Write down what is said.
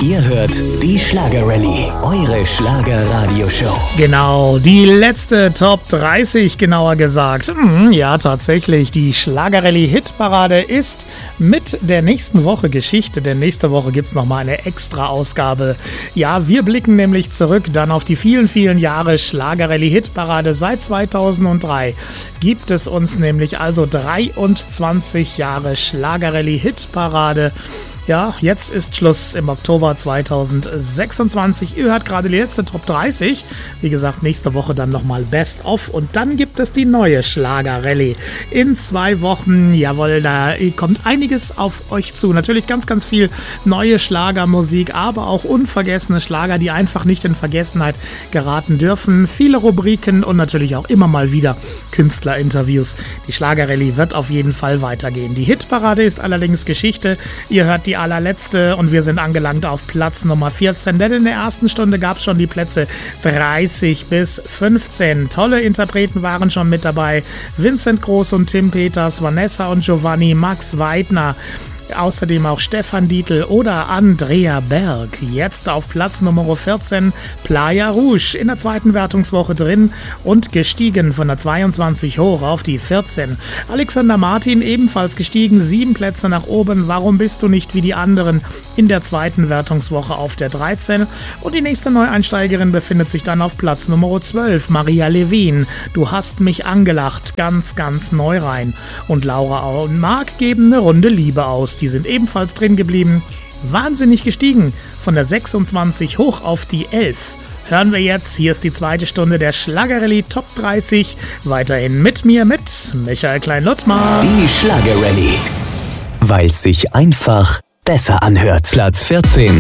Ihr hört die Schlager-Rallye, eure Schlager-Radio-Show. Genau, die letzte Top 30, genauer gesagt. Ja, tatsächlich, die Schlager-Rallye-Hitparade ist mit der nächsten Woche Geschichte, denn nächste Woche gibt es nochmal eine Extra-Ausgabe. Ja, wir blicken nämlich zurück dann auf die vielen, vielen Jahre Schlager-Rallye-Hitparade. Seit 2003 gibt es uns nämlich also 23 Jahre Schlager-Rallye-Hitparade. Ja, jetzt ist Schluss im Oktober 2026. Ihr hört gerade die letzte Top 30. Wie gesagt, nächste Woche dann nochmal Best of. Und dann gibt es die neue Schlager-Rallye. In 2 Wochen, jawohl, da kommt einiges auf euch zu. Natürlich ganz, ganz viel neue Schlagermusik, aber auch unvergessene Schlager, die einfach nicht in Vergessenheit geraten dürfen. Viele Rubriken und natürlich auch immer mal wieder Künstlerinterviews. Die Schlager-Rallye wird auf jeden Fall weitergehen. Die Hitparade ist allerdings Geschichte. Ihr hört die allerletzte und wir sind angelangt auf Platz Nummer 14, denn in der ersten Stunde gab es schon die Plätze 30 bis 15. Tolle Interpreten waren schon mit dabei. Vincent Groß und Tim Peters, Vanessa und Giovanni, Max Weidner, außerdem auch Stefan Dietl oder Andrea Berg. Jetzt auf Platz Nummer 14 Playa Rouge in der zweiten Wertungswoche drin und gestiegen von der 22 hoch auf die 14. Alexander Martin ebenfalls gestiegen, 7 Plätze nach oben. Warum bist du nicht wie die anderen in der zweiten Wertungswoche auf der 13? Und die nächste Neueinsteigerin befindet sich dann auf Platz Nummer 12, Maria Levin. Du hast mich angelacht, ganz, ganz neu rein. Und Laura und Marc geben eine Runde Liebe aus. Die sind ebenfalls drin geblieben. Wahnsinnig gestiegen. Von der 26 hoch auf die 11. Hören wir jetzt. Hier ist die zweite Stunde der Schlager-Rallye Top 30. Weiterhin mit mir, mit Michael Klein-Lottmar. Die Schlager-Rallye. Weil es sich einfach besser anhört. Platz 14.